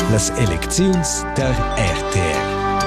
las elecziuns der RTR.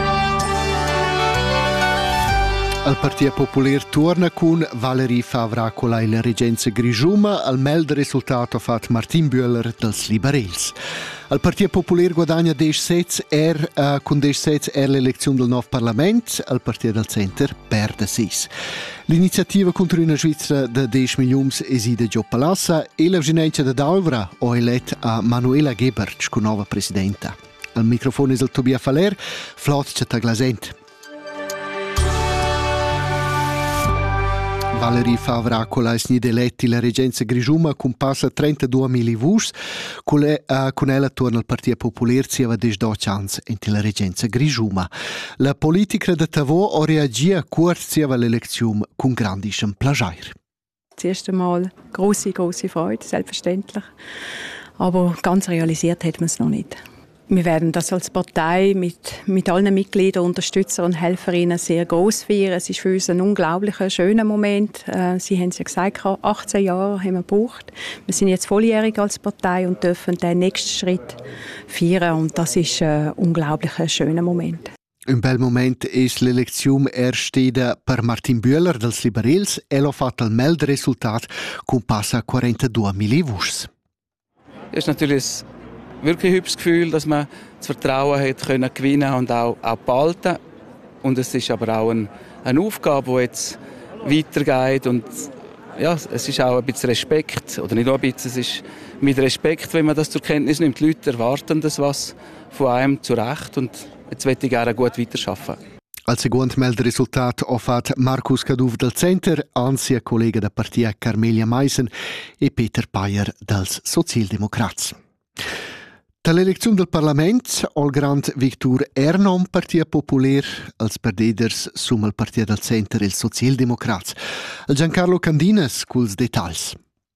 Il Partito Popolare torna con Valerie Favracola in Regenza Grigiuma. Al meld risultato ha fatto Martin Bühler dels Liberals. Il Partito Popolare guadagna 10 sets con 10 sets l'elezione del nuovo Parlamento. Il Partito del Center perde 6. L'iniziativa contro una Svizzera di 10 milioni eside Gio Palassa e la Ginencia de Dalvra ha eletto a Manuela Gebert come nuova presidenta. Al microfono è il Tobia Faller, flot c'è Taglasent. Valerie Favracola è snida eletti la Regenza Grigiuma con passa 32.000 voci. Con ella torna il Partito Popolare sieva 12 anni in la Regenza Grigiuma. La politica de Tavò ha reagiert kurz sieva l'elezione con grandissem plagier. Zuerst einmal große Freude, selbstverständlich. Aber ganz realisiert hat man es noch nicht. Wir werden das als Partei mit allen Mitgliedern, Unterstützern und Helferinnen sehr groß feiern. Es ist für uns ein unglaublicher, schöner Moment. Sie haben es ja gesagt, 18 Jahre haben wir gebraucht. Wir sind jetzt volljährig als Partei und dürfen den nächsten Schritt feiern. Und das ist ein unglaublicher, schöner Moment. Un bel moment ist l'elezione ersteda per Martin Bühler dels Liberals. Ha fatto il meld risultat con passa 42.000 voci. Es ist natürlich wirklich ein hübsches Gefühl, dass man das Vertrauen hat können gewinnen und auch behalten. Und es ist aber auch eine Aufgabe, die jetzt weitergeht. Und ja, es ist auch ein bisschen Respekt, oder nicht nur ein bisschen, es ist mit Respekt, wenn man das zur Kenntnis nimmt. Die Leute erwarten das was von einem zu Recht und jetzt möchte ich gerne gut weiterarbeiten. Al secondo melderesultat ha fatto Markus Caduv del Center, ansia collega del Partito Carmelia Meissen e Peter Payer dels Sozialdemokrats. Dall'elezione del Parlamento al Grand Victor Ernom Partito Popolare, als perdeders sum al Partito del Center e il Sozialdemokrats. Giancarlo Candinas culs detalls.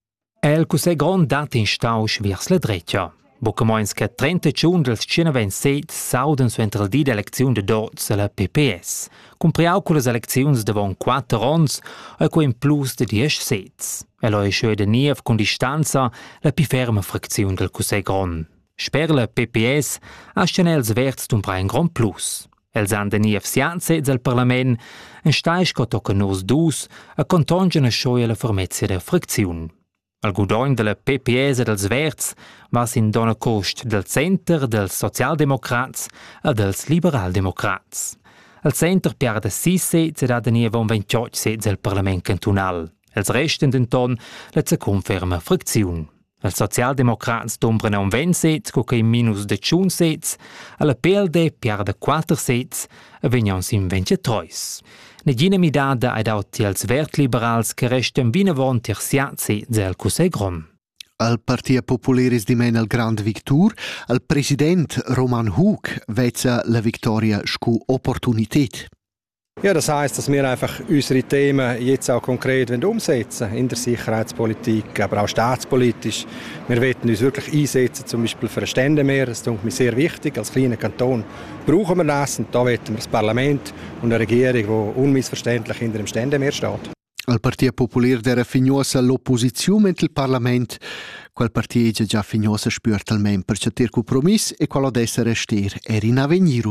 El cusè grand dat in stausch vers la dretja. Bocamoins che 30 giun dels 97 sauden su entral di d'elezione de dots alla PPS. Compriau con les elecziuns devon 4 ans e co in plus de 10 sets. Elo è schö de niev con distanza la pi ferma frazione del cusè grand. Sper la PPS ascen els verts d'un brain grand plus. Els han de niev sianzets al Parlament en staisch co tocca nos dus a contongen a schoi la formezia de frazione. Al gudoin della PPS e dels Verts va sin dona cost del Center, dels Sozialdemokrats e dels Liberaldemokrats. Al Center piarda 6 sets ed ha de nievon 28 sets al Parlament cantonal. Els resten denton la conferma frazione. Els Sozialdemokrats dombren un 20 sets, coca in minus de 1 sets, alla PLD piarda 4 sets e vegnan sin 23. Negina midada ai dauti als Vertliberals che restan vinavon terziazzi del cusè grom. Al Partito Popolare di men al Grand Victor, al President Roman Hug vezza la Victoria scu Opportunität. Ja, das heisst, dass wir einfach unsere Themen jetzt auch konkret umsetzen wollen, in der Sicherheitspolitik, aber auch staatspolitisch. Wir wollen uns wirklich einsetzen, zum Beispiel für ein Ständemeer. Das ist mir sehr wichtig. Als kleiner Kanton brauchen wir das. Und da wollen wir das Parlament und eine Regierung, die unmissverständlich hinter dem Ständemeer steht. Al Partito Popolare era fignosa l'opposizione nel Parlamento. Quel partito è già fignosa spürt almeno per cercare compromesso e quello d'essere rester era in avvenire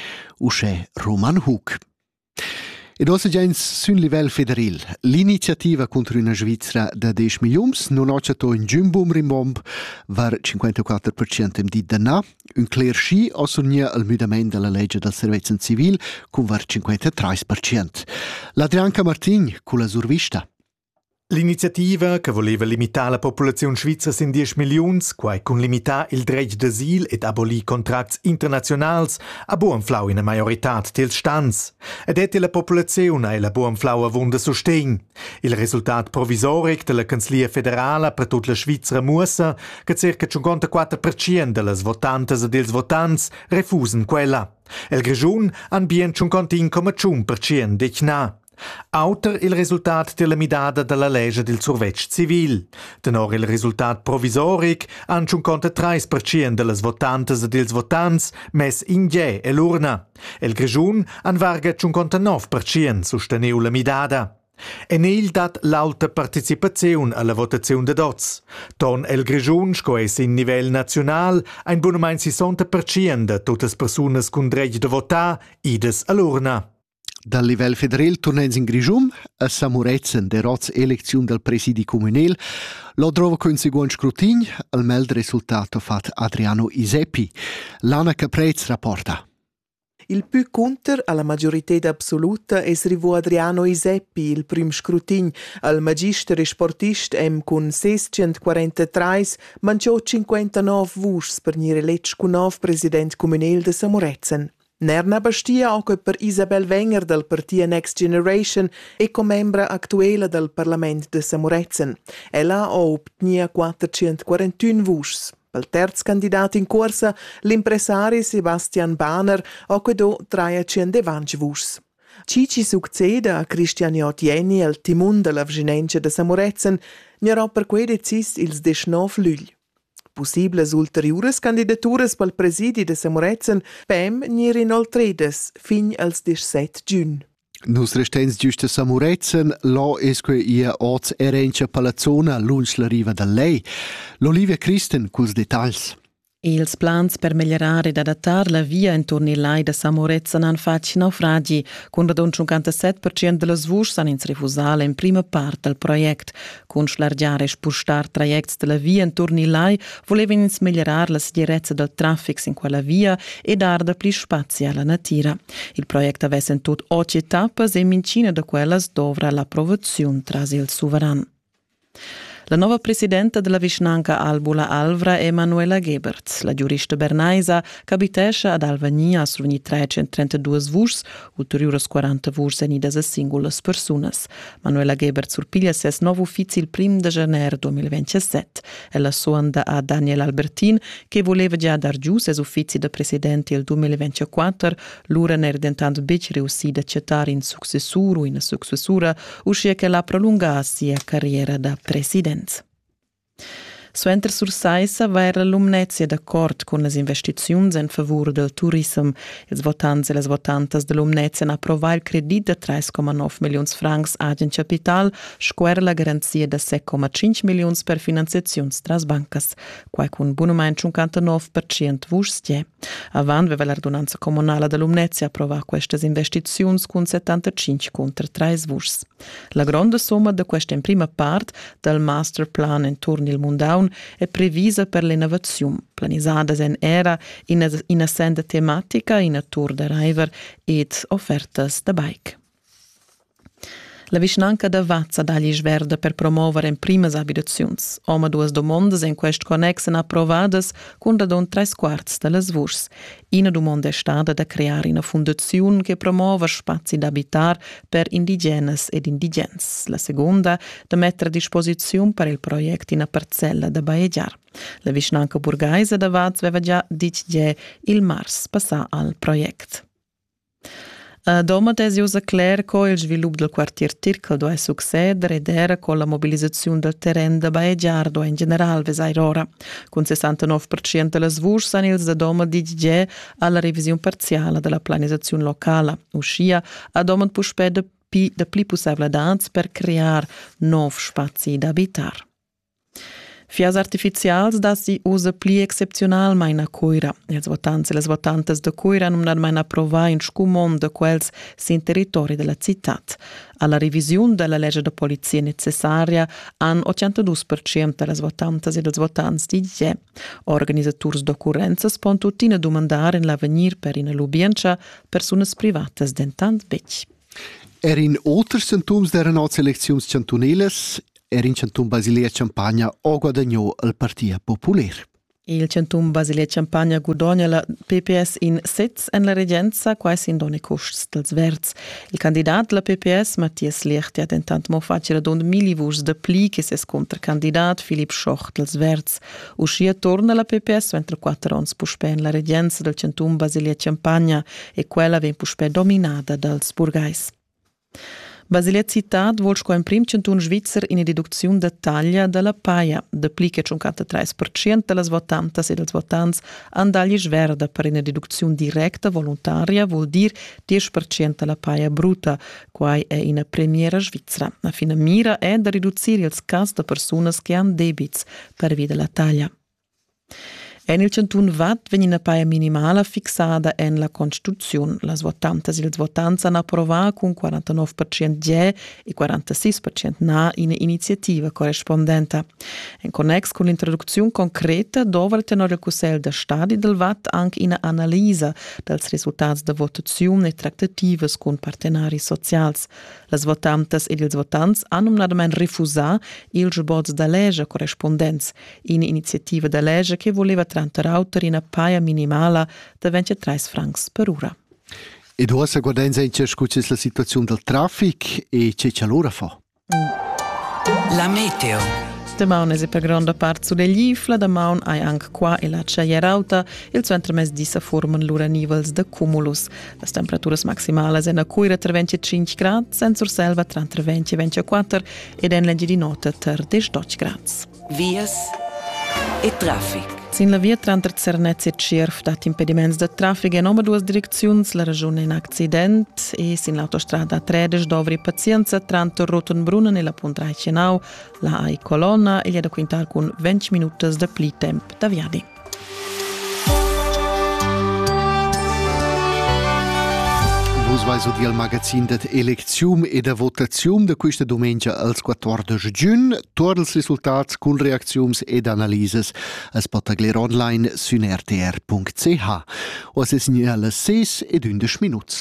uscè Roman Hug. Ed ora già sul livello federale, l'iniziativa contro una Svizzera da 10 milioni non ha fatto un giumbum rimbomb, var 54% im dit danà, un clear sci ha sognato al mudamento della legge del servizio civile con var 53%. L'Adrianca Martin con la survista. L'iniziativa, che voleva limitare la popolazione svizzera in 10 milioni, quai con limitare il diritto d'asil ed abolì contratti internazionali, a buonflau in majorità dels stans. Ed è la popolazione e la buonflau avunda sostegn. Il risultato provisoric della Canzlia federale per tutta la Svizzera mussa, che circa 54% delle votantes e dels votants refusen quella. El Grigiun han bien 51,1% decna. Auter il risultat della midada della legge del survetsch civil. Tenor il risultat provisoric han 53% delle votantes e dels votants mes in gie e l'urna. El Grigiun han varga 59% sosteneu la midada. E il dat l'alta participazione alla votazione de dots. Ton el Grigiun sco es in nivell national ein bunamein 60% de tutte as persunas cun dretg de votar ides all'urna. Dal livell federal tornens in Grigium a Samurezen de roz eleziun del presidi comunel lo trova con seguent scrutin al meld risultato fat Adriano Iseppi. Lana Caprez rapporta. Il più conter alla maggiorità assoluta es rivu Adriano Iseppi, il prim scrutin, al magister e sportist con 643, mangiò 59 vuschs per nire letg cu nov president comunel de Samurezen. Nerna bastia anche per Isabel Wenger del Partia Next Generation e come membra attuale del Parlament de Samurezen. Ella ha obtenia 441 vuschs. Pel terz candidat in corsa, l'impresario Sebastian Bahner ha quedò 320 vuschs. Cici succede a Christian Jotieni al timun della Vginenza de Samurezen, n'era per quei decis ils 19 lugl. Possibles ulteriores candidaturas pel presidi de Samurezen pem n'ir inoltredes fin als 17 giugn. Nus restens giusta Samurezen, lo esque ia oz erencia palazzona lunch la riva da lei. L'Olivia Christen culs detalls. Ils plans per migliorare ed adattare la via intorno ai lai de Samurezen han fatto naufragi, con radon 57% delle vuschs han ins refusale in prima parte del progetto. Con slargiare e spustar trajects della via intorno ai lai, volevano ins migliorare la sicurezza del traffico in quella via e dar più spazio alla natura. Il progetto avesse in tutto 8 tappe e mincina di quelles dovrà l'approvazione tras il sovrano. La nuova presidenta della Vischnanca Albula Alvra è Manuela Geberts. La giurista bernaisa capitesce ad Alvania a srovni 332 vuschs, ulteriores 40 vuschs en idas a singulas personas. Manuela Geberts surpiglia ses nuovo uffizi il 1 de janeiro 2027. Ella sonda a Daniel Albertin, che voleva già dar giù ses uffizi de presidente il 2024, l'ura n'era dentant bec riuscida accettare in successur o in successura, uscia che la prolunga sia carriera da presidente. Suenter sur Saissa va era l'umnezia d'accordo con le investizioni in favore del turismo. Els votants e les votantes de l'umnezia han approvat il credit de 3,9 milions francs agent capital, square la garanzia de 7,5 milions per finanziazioni tras bancas, quai con buonamein 59% vuschs die. Avant veva l'ordonanza comunale de l'umnezia approvat queste investizioni con 75 contro 3 vuschs. La grande somma de questa in prima parte del master plan intorno il Mundaun è previsa per l'innovazione, planizzata in era in assenda tematica, in tour de river ed offertas de bike. La Vischnanca da Vazza dagli sverde per promuovere in primas abitazions. Oma duas domondas in quest connexen approvadas con radon 3/4 delles vuschs. Ina domanda è stata da creare una fondazione che promuova spazi d'abitar per indigenes ed indigens. La seconda da mettere a disposizione per il progetto in una parcella da Baegiar. La Vischnanca burgaisa da Vazza aveva già dice il mars passà al progetto. Domat es usa clar co il svilup del quartier Tirkel do è succedere ed era con la mobilizzazione del terreno da Baegiar do in general vesairora. Con 69% delle vuschs han ils da domat dice alla revisione parziale della planizzazione locale. Uscia a domat puspè de pli possibilità per creare nuovi spazi d'abitar. Fias artificials da si usa pli excepcional mai na coira. Els votants e les votantes de coira non han mai approvat in scumon de quels sin territori della città. Alla revisione della legge de polizia necessaria han 82% delle votantes e dels votants di GE. Organisators d'occurrenzas pon tutina domandare in l'avenir per in l'ubienza personas privatas dentant bec. In oters centums dera noz eleczions cantonelas in Centum Basilea Campagna o guadagnò il Partito Popolare. Il Centum Basilea Campagna guadagna la PPS in sets en la regenza, quai sin doni costs dels verts. Il candidat della PPS, Matthias Liechti, ha tentat mo facere don milivus de pli che ses contracandidat Philipp Schoch dels verts. Uscia torna la PPS mentre 4 ans puspè en la regenza del Centum Basilea Campagna e quella ven puspè dominada dels burgais. Basilea citat vols co in prim centun svizzer in riduzione de taglia della paia. Deplica 53% delas votantas e dels votants an dagli sverda per una riduzione diretta volontaria vuol dir 10% della paia bruta, quai è in premiera svizzera. La fina mira è da ridurre il cas de personas che han debits per via della taglia. En il centun vat vegn una paia minimala fixada en la Constituzione. Las votantas ils votants han approvat con 49% je e 46% na in iniziativa corrispondenta. En connex con l'introduzione concreta dova il tenor del Cussel de Stadi del vat anche in analisa dels resultats de votazione e tractativas con partenari socials. Las votantas ed ils votants han numnadamein refusà ils bots da legge corrispondents in iniziativa da legge che voleva tranter in a paia minimala da 23 francs per ora. Ed ora se guardiamo la situazione del traffico e c'è l'ora fa. La meteo. Damaun è per grande parte sugli ifla, damaun hai anche qua e la Ceierauta, il centro mes disa forman lura nivels de cumulus. Le temperature maximali sono a cuira tra 25 gradi, senza selva tra 20 e 24 ed en legge di notte tra 12 gradi. Vias e traffic. Sin la via tra Cernez e Cirf dat impediments de traffic in due direzioni, la regione in accident e sin l'autostrada A13 dovri pazienza tra Rotenbrunnen e la Puntreicenau, la ai colonna e gli da quintar con 20 minuti de pli temp da viadi. Vai di al magazin de elezione e da votazione de questa domenica al 14 giugno. Tutti i risultati con reazioni ed analisi es pot agler online su rtr.ch. O se signa alle 6 e 11 minuti.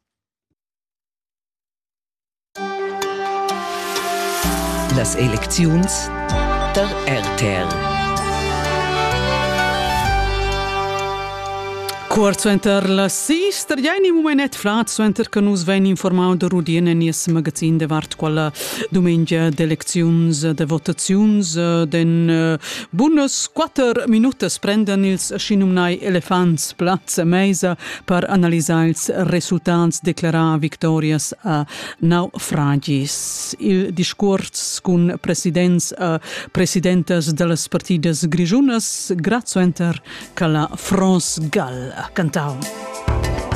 Las eleccions der RTR. Quarzo enter la sister, ja in momentet fratso enter che nus ven informau de rudien en is magazin de vart quella domenica de elections, de votazions, den bunus 4 minutos prenden ils scinumnai elefants platz a mesa per analisar ils resultats declara victorias a naufragis. Il discurs con presidentas de las partidas grigiunas, grazie enter che la France Gall cantau.